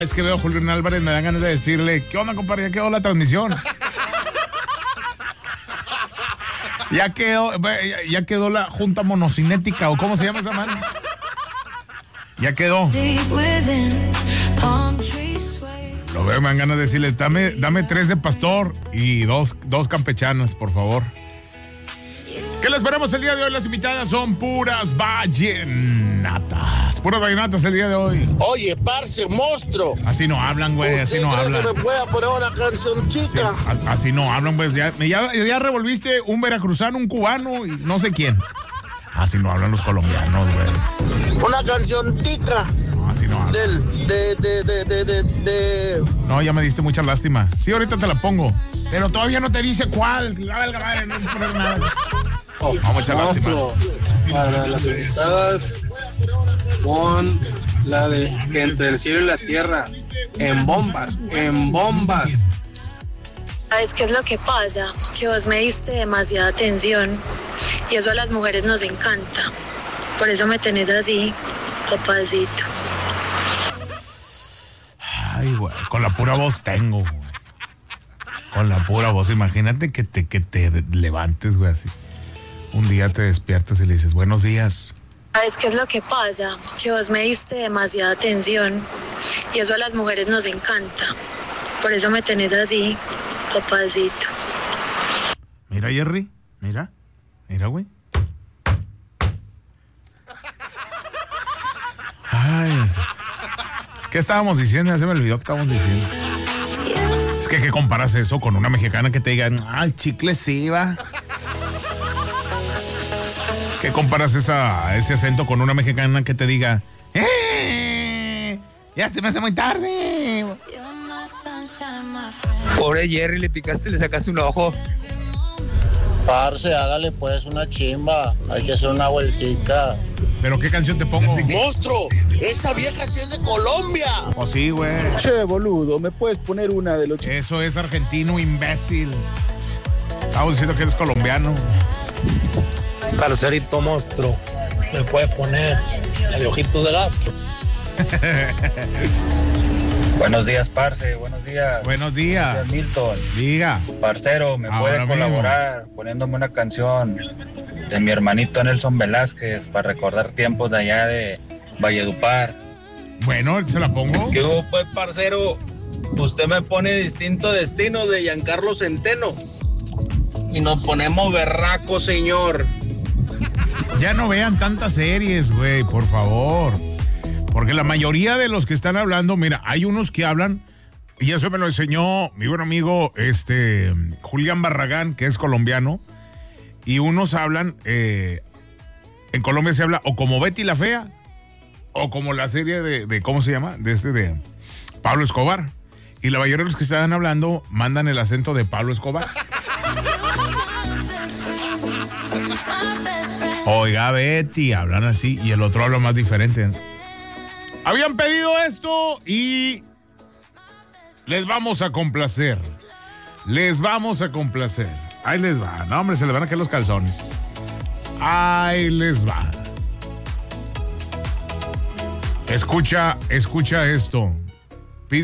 Es que veo a Julián Álvarez, me dan ganas de decirle, ¿qué onda, compadre? Ya quedó la transmisión. Ya quedó la junta monocinética, o ¿cómo se llama esa mano? Ya quedó. Lo veo, me dan ganas de decirle, dame 3 de pastor y dos campechanas, por favor. ¿Qué le esperamos el día de hoy? Las invitadas son puras vallenatas. Puras vallenatas el día de hoy. Oye, parce, monstruo. Así no hablan, güey, así no hablan. ¿Usted cree que me pueda poner una canción chica? Sí, así no hablan, güey. Ya revolviste un veracruzano, un cubano y no sé quién. Así no hablan los colombianos, güey. Una canción tica. No, así no hablan. No, ya me diste mucha lástima. Sí, ahorita te la pongo. Pero todavía no te dice cuál. No poner nada. No, mucha lástima. Para las invitadas, con la de Entre el cielo y la tierra, en bombas. ¿Sabes qué es lo que pasa? Que vos me diste demasiada atención y eso a las mujeres nos encanta. Por eso me tenés así, papacito. Ay, güey, con la pura voz tengo, güey. Con la pura voz, imagínate que te levantes, güey, así. Un día te despiertas y le dices, buenos días. ¿Sabes qué es lo que pasa? Que vos me diste demasiada atención y eso a las mujeres nos encanta. Por eso me tenés así, papacito. Mira, Jerry, mira, güey. Ay, ¿qué estábamos diciendo? Ya se me olvidó que estábamos diciendo. Es que comparas eso con una mexicana que te diga, ay, chicle sí, va. ¿Qué comparas ese acento con una mexicana que te diga, ya se me hace muy tarde? Pobre Jerry, le picaste y le sacaste un ojo. Parce, hágale pues una chimba. Hay que hacer una vueltica. ¿Pero qué canción te pongo? ¡Monstruo! ¡Esa vieja sí es de Colombia! Oh, sí, güey. Che, boludo, ¿me puedes poner una de los... Eso es argentino, imbécil. Estamos diciendo que eres colombiano. Parcerito monstruo, me puedes poner el ojito de gato. Buenos días, parce, buenos días. Buenos días. Milton. Diga. Parcero, ¿me puede colaborar poniéndome una canción de mi hermanito Nelson Velázquez para recordar tiempos de allá de Valledupar? Bueno, ¿se la pongo? ¿Qué hubo, pues, parcero? Usted me pone Distinto Destino de Giancarlo Centeno y nos ponemos berracos, señor. Ya no vean tantas series, güey, por favor. Porque la mayoría de los que están hablando, mira, hay unos que hablan, y eso me lo enseñó mi buen amigo Julián Barragán, que es colombiano, y unos hablan, en Colombia se habla o como Betty la Fea, o como la serie de ¿cómo se llama? De Pablo Escobar. Y la mayoría de los que están hablando mandan el acento de Pablo Escobar. Oiga, Betty, hablan así, y el otro habla más diferente. Habían pedido esto y les vamos a complacer. Ahí les va. No, hombre, se les van a caer los calzones. Ahí les va. Escucha esto.